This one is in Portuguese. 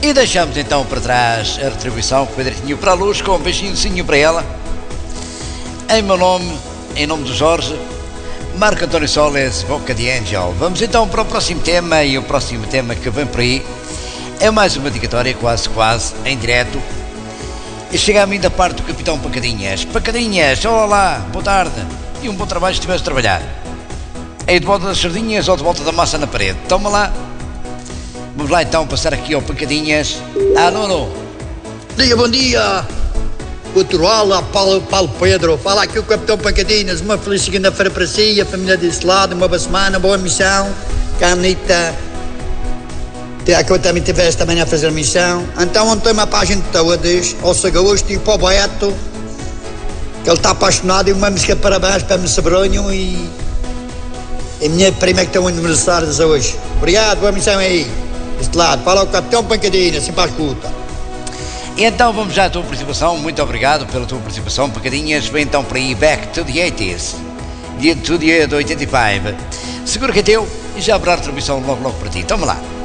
E deixamos então para trás a retribuição que foi direitinho para a Luz, com um beijinho para ela. Em meu nome, em nome do Jorge, Marco António Soles, Boca de Angel. Vamos então para o próximo tema, e o próximo tema que vem por aí é mais uma dedicatória, quase em direto. E chega a mim da parte do Capitão Pacadinhas. Pacadinhas, olá, boa tarde e um bom trabalho se estiveres a trabalhar. Aí de volta das sardinhas ou de volta da massa na parede? Toma lá. Vamos lá então passar aqui ao Pacadinhas. Alô? Bom dia. Outro Paulo Pedro. Fala aqui o Capitão Pacadinhas. Uma feliz segunda-feira para si, a família desse lado, uma boa semana, boa missão. Canita. Que eu também tivesse esta manhã a fazer a missão. Então ontem uma página de todas, ao Sagaústo e para o Beto, que ele está apaixonado, e uma música de parabéns para o Sobronho e a minha prima que estão aniversários hoje. Obrigado, boa missão aí. Deste lado, fala o Capitão Pacadinhas, sempre à escuta. E então vamos já à tua participação. Muito obrigado pela tua participação, Pacadinhas. Vem então para aí, Back to the 80s, to the 85. Segura que é teu e já haverá retribuição logo para ti. Toma lá.